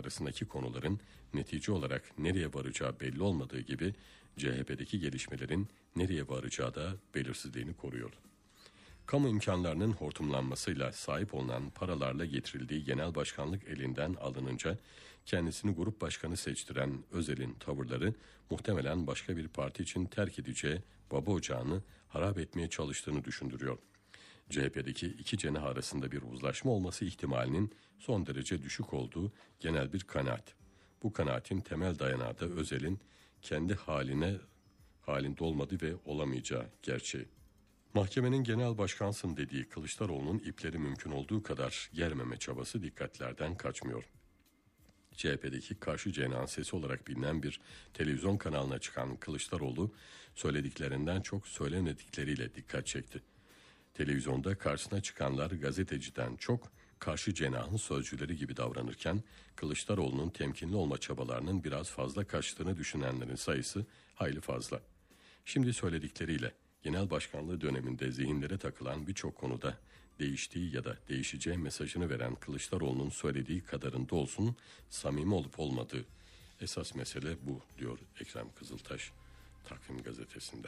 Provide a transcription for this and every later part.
arasındaki konuların netice olarak nereye varacağı belli olmadığı gibi CHP'deki gelişmelerin nereye varacağı da belirsizliğini koruyor. Kamu imkanlarının hortumlanmasıyla sahip olunan paralarla getirildiği genel başkanlık elinden alınınca kendisini grup başkanı seçtiren Özel'in tavırları muhtemelen başka bir parti için terk edeceği baba ocağını harap etmeye çalıştığını düşündürüyor. CHP'deki iki cenah arasında bir uzlaşma olması ihtimalinin son derece düşük olduğu genel bir kanaat. Bu kanaatin temel dayanağı da Özel'in kendi halinde olmadığı ve olamayacağı gerçeği. Mahkemenin genel başkansın dediği Kılıçdaroğlu'nun ipleri mümkün olduğu kadar germeme çabası dikkatlerden kaçmıyor. CHP'deki karşı cenahın sesi olarak bilinen bir televizyon kanalına çıkan Kılıçdaroğlu söylediklerinden çok söylemedikleriyle dikkat çekti. Televizyonda karşısına çıkanlar gazeteciden çok karşı cenahın sözcüleri gibi davranırken Kılıçdaroğlu'nun temkinli olma çabalarının biraz fazla kaçtığını düşünenlerin sayısı hayli fazla. Şimdi söyledikleriyle genel başkanlığı döneminde zihinlere takılan birçok konuda değiştiği ya da değişeceği mesajını veren Kılıçdaroğlu'nun söylediği kadarında olsun samimi olup olmadığı esas mesele bu, diyor Ekrem Kızıltaş Takvim Gazetesi'nde.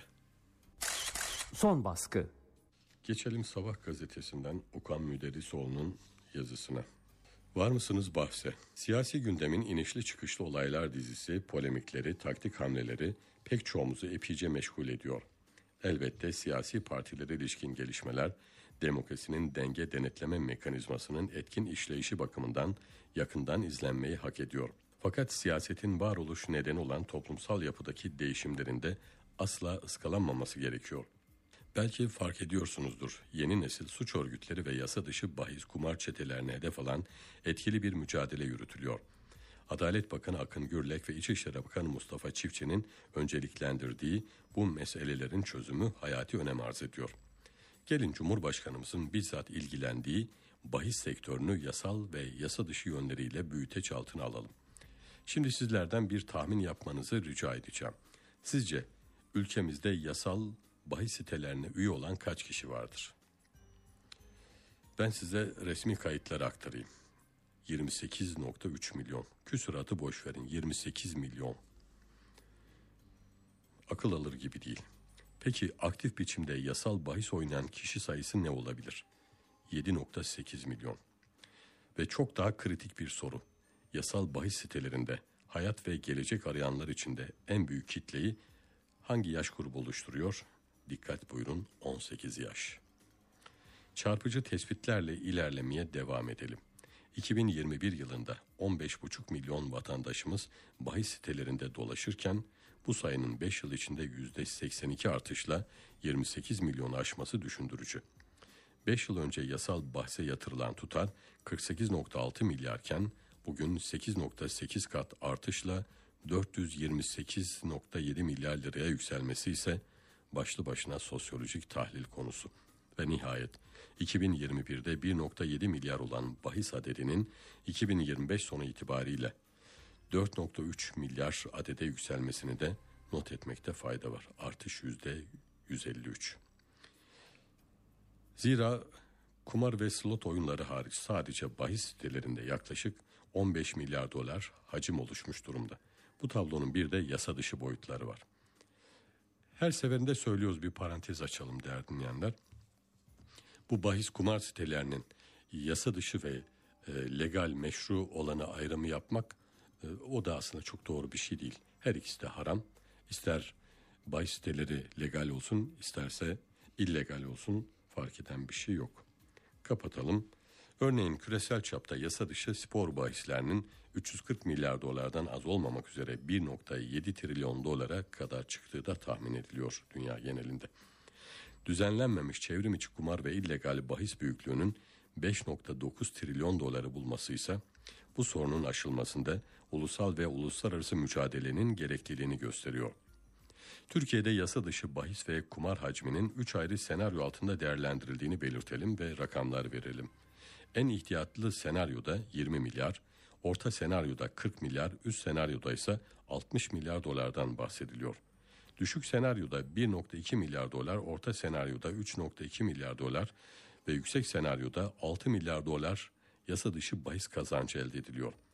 Son baskı. Geçelim Sabah gazetesinden Okan Müderrisoğlu'nun yazısına. Var mısınız bahse? Siyasi gündemin inişli çıkışlı olaylar dizisi, polemikleri, taktik hamleleri pek çoğumuzu epeyce meşgul ediyor. Elbette siyasi partilere ilişkin gelişmeler, demokrasinin denge denetleme mekanizmasının etkin işleyişi bakımından yakından izlenmeyi hak ediyor. Fakat siyasetin varoluş nedeni olan toplumsal yapıdaki değişimlerin de asla ıskalanmaması gerekiyor. Belki fark ediyorsunuzdur, yeni nesil suç örgütleri ve yasa dışı bahis kumar çetelerine hedef alan etkili bir mücadele yürütülüyor. Adalet Bakanı Akın Gürlek ve İçişleri Bakanı Mustafa Çiftçi'nin önceliklendirdiği bu meselelerin çözümü hayati önem arz ediyor. Gelin Cumhurbaşkanımızın bizzat ilgilendiği bahis sektörünü yasal ve yasa dışı yönleriyle büyüteç altına alalım. Şimdi sizlerden bir tahmin yapmanızı rica edeceğim. Sizce ülkemizde yasal bahis sitelerine üye olan kaç kişi vardır? Ben size resmi kayıtları aktarayım. 28.3 milyon. Küsuratı boş verin, 28 milyon. Akıl alır gibi değil. Peki aktif biçimde yasal bahis oynayan kişi sayısı ne olabilir? 7.8 milyon. Ve çok daha kritik bir soru. Yasal bahis sitelerinde hayat ve gelecek arayanlar içinde en büyük kitleyi hangi yaş grubu oluşturuyor? Dikkat buyurun, 18 yaş. Çarpıcı tespitlerle ilerlemeye devam edelim. 2021 yılında 15,5 milyon vatandaşımız bahis sitelerinde dolaşırken bu sayının 5 yıl içinde %82 artışla 28 milyonu aşması düşündürücü. 5 yıl önce yasal bahse yatırılan tutar 48,6 milyarken bugün 8,8 kat artışla 428,7 milyar liraya yükselmesi ise başlı başına sosyolojik tahlil konusu. Ve nihayet 2021'de 1,7 milyar olan bahis adedinin 2025 sonu itibariyle 4,3 milyar adede yükselmesini de not etmekte fayda var. Artış %153. Zira kumar ve slot oyunları hariç sadece bahis sitelerinde yaklaşık 15 milyar dolar hacim oluşmuş durumda. Bu tablonun bir de yasa dışı boyutları var. Her seferinde söylüyoruz, bir parantez açalım değerli dinleyenler. Bu bahis kumar sitelerinin yasa dışı ve legal meşru olanı ayrımı yapmak o da aslında çok doğru bir şey değil. Her ikisi de haram. İster bahis siteleri legal olsun, isterse illegal olsun, fark eden bir şey yok. Kapatalım. Örneğin küresel çapta yasa dışı spor bahislerinin 340 milyar dolardan az olmamak üzere 1,7 trilyon dolara kadar çıktığı da tahmin ediliyor dünya genelinde. Düzenlenmemiş çevrim içi kumar ve illegal bahis büyüklüğünün 5,9 trilyon doları bulması ise bu sorunun aşılmasında ulusal ve uluslararası mücadelenin gerekliliğini gösteriyor. Türkiye'de yasa dışı bahis ve kumar hacminin 3 ayrı senaryo altında değerlendirildiğini belirtelim ve rakamlar verelim. En ihtiyatlı senaryoda 20 milyar, orta senaryoda 40 milyar, üst senaryoda ise 60 milyar dolardan bahsediliyor. Düşük senaryoda 1,2 milyar dolar, orta senaryoda 3,2 milyar dolar ve yüksek senaryoda 6 milyar dolar yasa dışı bahis kazancı elde ediliyor.